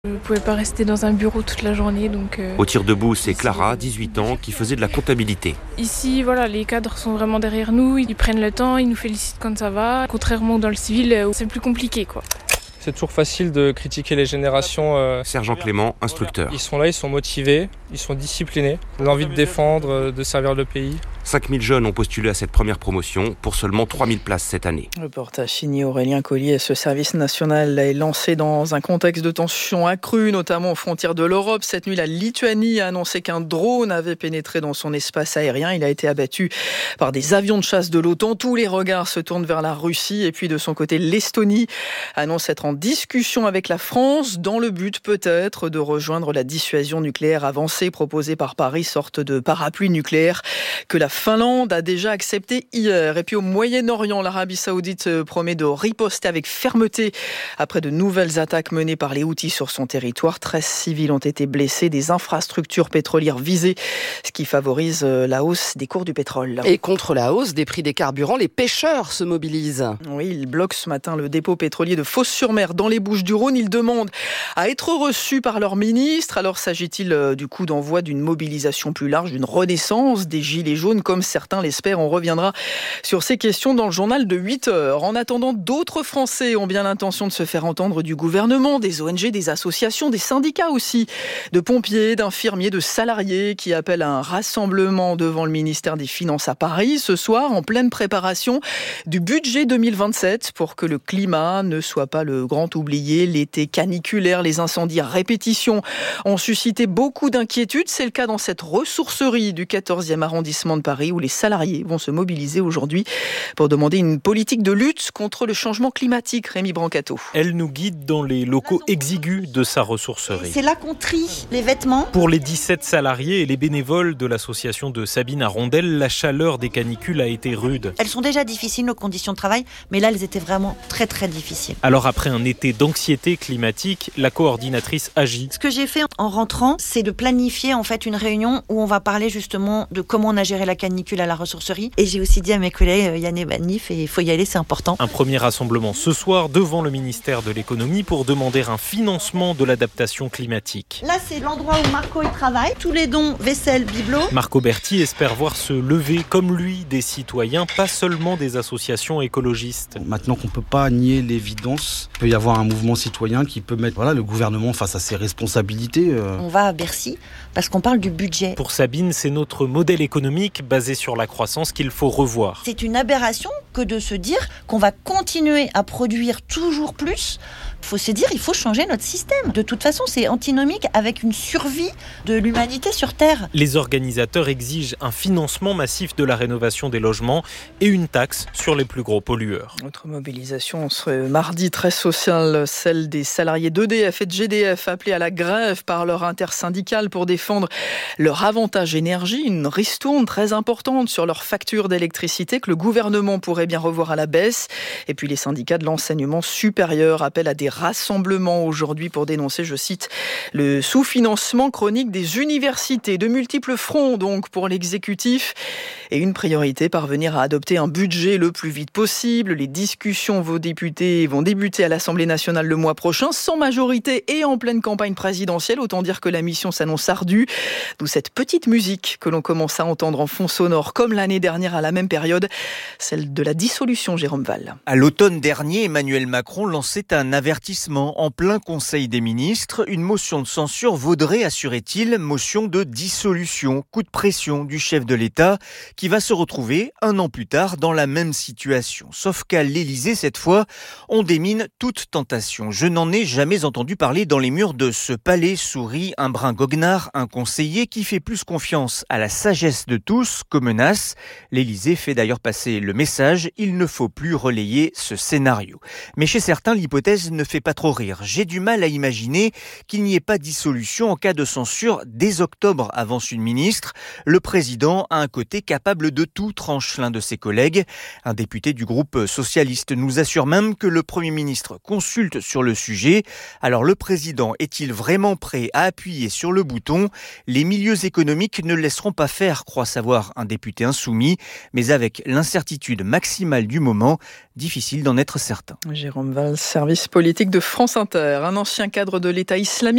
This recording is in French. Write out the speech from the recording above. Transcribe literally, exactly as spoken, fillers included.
Je ne pouvais pas rester dans un bureau toute la journée. Donc, euh, Au tir debout, c'est Clara, dix-huit ans, qui faisait de la comptabilité. Ici, voilà, les cadres sont vraiment derrière nous, ils prennent le temps, ils nous félicitent quand ça va. Contrairement dans le civil, c'est plus compliqué, quoi. C'est toujours facile de critiquer les générations. Euh, Sergent Clément, instructeur. Ils sont là, ils sont motivés, ils sont disciplinés, l'envie de défendre, de servir le pays. cinq mille jeunes ont postulé à cette première promotion pour seulement trois mille places cette année. Reportage signé Aurélien Collier. Ce service national est lancé dans un contexte de tension accrue, notamment aux frontières de l'Europe. Cette nuit, la Lituanie a annoncé qu'un drone avait pénétré dans son espace aérien. Il a été abattu par des avions de chasse de l'OTAN. Tous les regards se tournent vers la Russie. Et puis de son côté, l'Estonie annonce être en discussion avec la France dans le but peut-être de rejoindre la dissuasion nucléaire avancée proposée par Paris, sorte de parapluie nucléaire que la Finlande a déjà accepté hier. Et puis au Moyen-Orient, l'Arabie Saoudite promet de riposter avec fermeté après de nouvelles attaques menées par les Houthis sur son territoire. treize civils ont été blessés, des infrastructures pétrolières visées, ce qui favorise la hausse des cours du pétrole. Et contre la hausse des prix des carburants, les pêcheurs se mobilisent. Oui, ils bloquent ce matin le dépôt pétrolier de Fos-sur-Mer dans les Bouches-du-Rhône. Ils demandent à être reçus par leur ministre. Alors s'agit-il du coup d'envoi d'une mobilisation plus large, d'une renaissance des gilets jaunes, comme certains l'espèrent? On reviendra sur ces questions dans le journal de huit heures. En attendant, d'autres Français ont bien l'intention de se faire entendre du gouvernement, des O N G, des associations, des syndicats aussi, de pompiers, d'infirmiers, de salariés qui appellent à un rassemblement devant le ministère des Finances à Paris ce soir, en pleine préparation du budget deux mille vingt-sept pour que le climat ne soit pas le grand oublié. L'été caniculaire, les incendies à répétition ont suscité beaucoup d'inquiétudes. C'est le cas dans cette ressourcerie du quatorzième arrondissement de Paris où les salariés vont se mobiliser aujourd'hui pour demander une politique de lutte contre le changement climatique. Rémi Brancato. Elle nous guide dans les locaux exigus de sa ressourcerie. C'est là qu'on trie les vêtements. Pour les dix-sept salariés et les bénévoles de l'association de Sabine Arondel, la chaleur des canicules a été rude. Elles sont déjà difficiles, nos conditions de travail, mais là, elles étaient vraiment très très difficiles. Alors après un été d'anxiété climatique, la coordinatrice agit. Ce que j'ai fait en rentrant, c'est de planifier en fait une réunion où on va parler justement de comment on a géré la canicule à la ressourcerie. Et j'ai aussi dit à mes collègues, Yann et Banif, et il faut y aller, c'est important. Un premier rassemblement ce soir devant le ministère de l'économie pour demander un financement de l'adaptation climatique. Là, c'est l'endroit où Marco il travaille. Tous les dons, vaisselle, bibelot. Marco Berti espère voir se lever comme lui des citoyens, pas seulement des associations écologistes. Maintenant qu'on ne peut pas nier l'évidence, il peut y avoir un mouvement citoyen qui peut mettre voilà, le gouvernement face à ses responsabilités. Euh. On va à Bercy parce qu'on parle du budget. Pour Sabine, c'est notre modèle économique basé sur la croissance qu'il faut revoir. C'est une aberration que de se dire qu'on va continuer à produire toujours plus. Il faut se dire, il faut changer notre système. De toute façon, c'est antinomique avec une survie de l'humanité sur Terre. Les organisateurs exigent un financement massif de la rénovation des logements et une taxe sur les plus gros pollueurs. Notre mobilisation serait mardi très sociale, celle des salariés d'E D F et de G D F appelés à la grève par leur intersyndicale pour défendre leur avantage énergie, une ristourne très importante sur leur facture d'électricité que le gouvernement pourrait bien revoir à la baisse. Et puis les syndicats de l'enseignement supérieur appellent à des rassemblements aujourd'hui pour dénoncer, je cite, le sous-financement chronique des universités. De multiples fronts donc pour l'exécutif et une priorité, parvenir à adopter un budget le plus vite possible. Les discussions vos députés vont débuter à l'Assemblée nationale le mois prochain, sans majorité et en pleine campagne présidentielle. Autant dire que la mission s'annonce ardue. D'où cette petite musique que l'on commence à entendre en fond sonore, comme l'année dernière à la même période, celle de la dissolution, Jérôme Val. À l'automne dernier, Emmanuel Macron lançait un avertissement en plein Conseil des ministres. Une motion de censure vaudrait, assurait-il, motion de dissolution, coup de pression du chef de l'État qui va se retrouver un an plus tard dans la même situation. Sauf qu'à l'Élysée, cette fois, on démine toute tentation. Je n'en ai jamais entendu parler dans les murs de ce palais, sourit un brin goguenard, un conseiller qui fait plus confiance à la sagesse de tous qu'aux menaces. L'Élysée fait d'ailleurs passer le message, il ne faut plus relayer ce scénario. Mais chez certains, l'hypothèse ne fait pas trop rire. J'ai du mal à imaginer qu'il n'y ait pas dissolution en cas de censure dès octobre, avance une ministre. Le président a un côté capable de tout, tranche l'un de ses collègues. Un député du groupe socialiste nous assure même que le Premier ministre consulte sur le sujet. Alors le président est-il vraiment prêt à appuyer sur le bouton ? Les milieux économiques ne le laisseront pas faire, croit savoir un député insoumis. Mais avec l'incertitude maximale du moment, difficile d'en être certain. Jérôme Val, service politique politique de France Inter. Un ancien cadre de l'État islamique